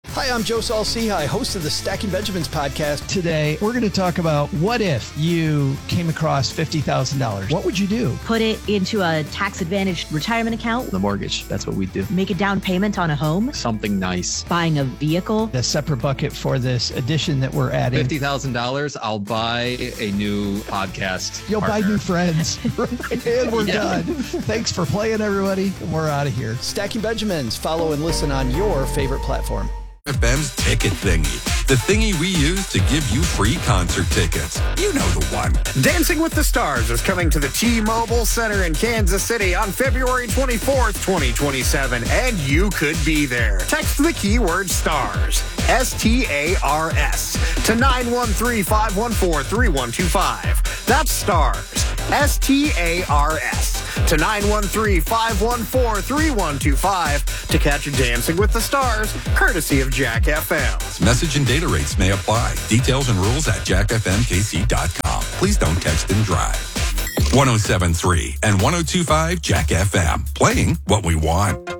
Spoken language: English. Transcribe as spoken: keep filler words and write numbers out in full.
Hi, I'm Joe Saul-Sehy, host of the Stacking Benjamins podcast. Today, we're going to talk about what if you came across fifty thousand dollars? What would you do? Put it into a tax-advantaged retirement account. The mortgage, that's what we do. Make a down payment on a home. Something nice. Buying a vehicle. A separate bucket for this addition that we're adding. fifty thousand dollars, I'll buy a new podcast You'll partner. buy new friends. And we're Yeah. done. Thanks for playing, everybody. We're out of here. Stacking Benjamins. Follow and listen on your favorite platform. F M's ticket thingy. The thingy we use to give you free concert tickets. You know the one. Dancing with the Stars is coming to the T-Mobile Center in Kansas City on February twenty-fourth, twenty twenty-seven, and you could be there. Text the keyword STARS, S T A R S, to nine one three, five one four, three one two five. That's STARS, S T A R S, to nine one three, five one four, three one two five to catch a Dancing with the Stars, courtesy of Jack F M. Message and data rates may apply. Details and rules at jack f m k c dot com. Please don't text and drive. one oh seven point three and one oh two point five Jack F M. Playing what we want.